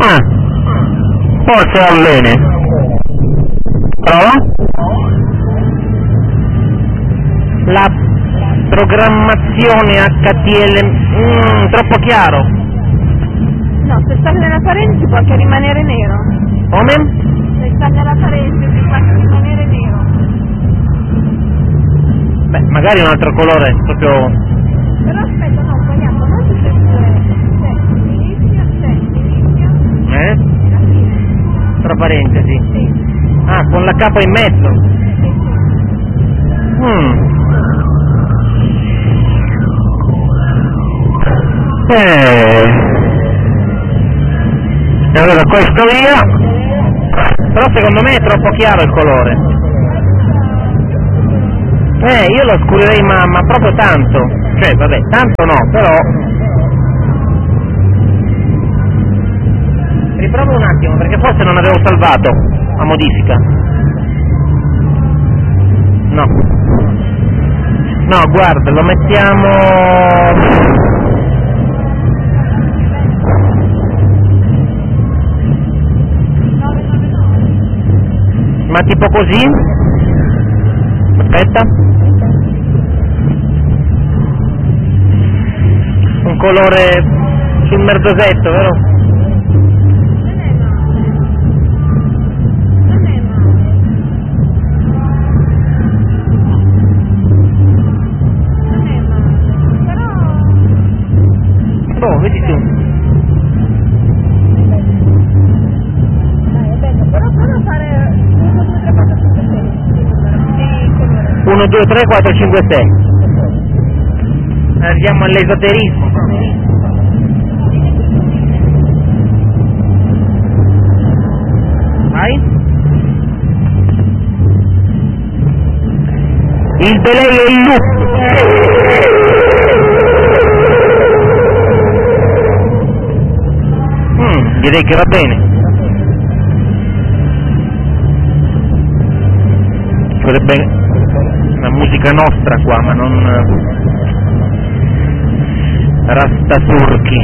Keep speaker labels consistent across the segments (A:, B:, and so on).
A: Ah, forse va bene. Prova? La programmazione HTML, troppo chiaro.
B: No, se sta nella parentesi può anche rimanere nero.
A: Come?
B: Se sta nella parentesi può anche rimanere nero.
A: Beh, magari un altro colore, proprio...
B: Però aspetta, no, sbagliato, non c'è inizia, la fine.
A: tra parentesi.
B: Sì.
A: Ah, con la capa in mezzo. E allora questo via. Però secondo me è troppo chiaro il colore. Io lo scurerei ma proprio tanto. Cioè, vabbè, tanto no, però... Riprovo un attimo, perché forse non avevo salvato la modifica. No. No, guarda, lo mettiamo... Ma tipo così? Aspetta. Un colore sul merdosetto, vero? Oh, vedi tu.
B: Però fare
A: 1, 2, 3, 4, 5, 6. Arriviamo all'esoterismo. Vai. Il delay e il loop. Direi che va bene. Sarebbe una musica nostra qua, ma non rastaturchi.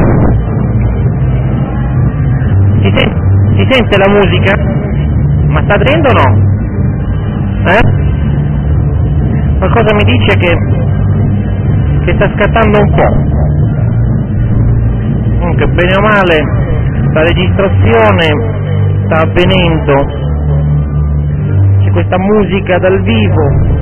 A: Si sente la musica? Ma sta dentro o no? Qualcosa mi dice che sta scattando un po'. Comunque bene o male la registrazione sta avvenendo, c'è questa musica dal vivo